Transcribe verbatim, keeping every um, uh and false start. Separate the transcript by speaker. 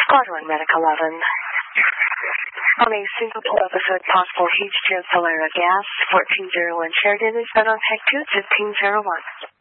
Speaker 1: Squadron Medic eleven. On a single pull episode, possible H two Solera gas, fourteen oh one Sheridan is set on Peg two, fifteen oh one.